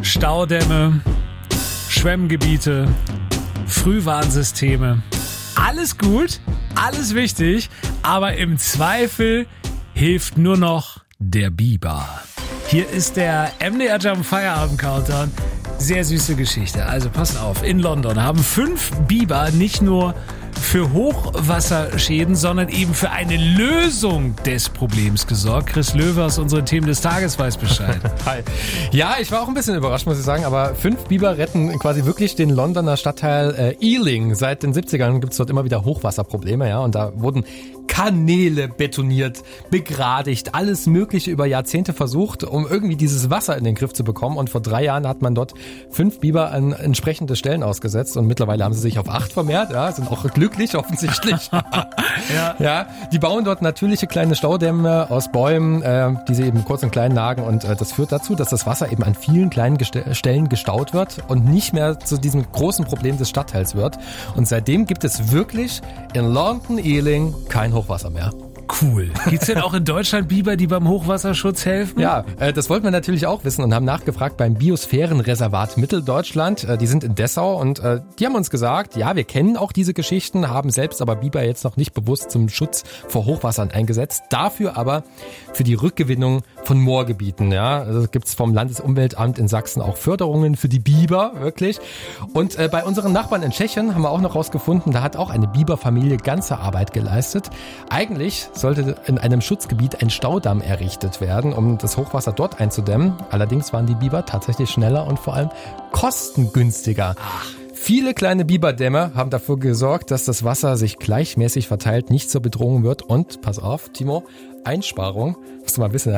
Staudämme, Schwemmgebiete, Frühwarnsysteme. Alles gut, alles wichtig, aber im Zweifel hilft nur noch der Biber. Hier ist der MDR Jump Feierabend Countdown. Sehr süße Geschichte. Also passt auf, in London haben 5 Biber nicht nur für Hochwasserschäden, sondern eben für eine Lösung des Problems gesorgt. Chris Löwe aus unseren Themen des Tages weiß Bescheid. Hi. Ja, ich war auch ein bisschen überrascht, muss ich sagen, aber 5 Biber retten quasi wirklich den Londoner Stadtteil Ealing. Seit den 70ern gibt es dort immer wieder Hochwasserprobleme, ja, und da wurden Kanäle betoniert, begradigt, alles Mögliche über Jahrzehnte versucht, um irgendwie dieses Wasser in den Griff zu bekommen. Und vor 3 Jahren hat man dort 5 Biber an entsprechende Stellen ausgesetzt und mittlerweile haben sie sich auf 8 vermehrt, ja, sind auch glücklich offensichtlich. Ja, die bauen dort natürliche kleine Staudämme aus Bäumen, die sie eben kurz und klein nagen, und das führt dazu, dass das Wasser eben an vielen kleinen Stellen gestaut wird und nicht mehr zu diesem großen Problem des Stadtteils wird. Und seitdem gibt es wirklich in London Ealing kein Hochwasser mehr. Cool. Gibt's denn auch in Deutschland Biber, die beim Hochwasserschutz helfen? Ja, das wollten wir natürlich auch wissen und haben nachgefragt beim Biosphärenreservat Mitteldeutschland. Die sind in Dessau und die haben uns gesagt, ja, wir kennen auch diese Geschichten, haben selbst aber Biber jetzt noch nicht bewusst zum Schutz vor Hochwassern eingesetzt. Dafür aber für die Rückgewinnung von Moorgebieten. Ja, also gibt's vom Landesumweltamt in Sachsen auch Förderungen für die Biber, wirklich. Und bei unseren Nachbarn in Tschechien haben wir auch noch rausgefunden, da hat auch eine Biberfamilie ganze Arbeit geleistet. Eigentlich sollte in einem Schutzgebiet ein Staudamm errichtet werden, um das Hochwasser dort einzudämmen. Allerdings waren die Biber tatsächlich schneller und vor allem kostengünstiger. Viele kleine Biberdämme haben dafür gesorgt, dass das Wasser sich gleichmäßig verteilt, nicht zur Bedrohung wird. Und, pass auf, Timo, Einsparung, musst du mal wissen,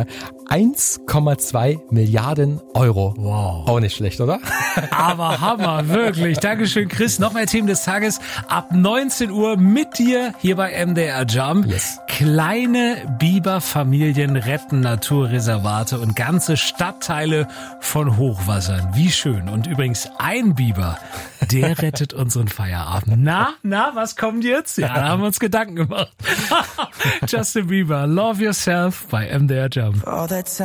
1,2 Milliarden Euro. Wow. Auch nicht schlecht, oder? Aber Hammer, wirklich. Dankeschön, Chris. Noch mehr Themen des Tages ab 19 Uhr mit dir hier bei MDR Jump. Yes. Kleine Biberfamilien retten Naturreservate und ganze Stadtteile von Hochwassern. Wie schön. Und übrigens ein Biber, der rettet unseren Feierabend. Na, was kommt jetzt? Ja, da haben wir uns Gedanken gemacht. Justin Bieber, Love Yourself bei MDR Jump.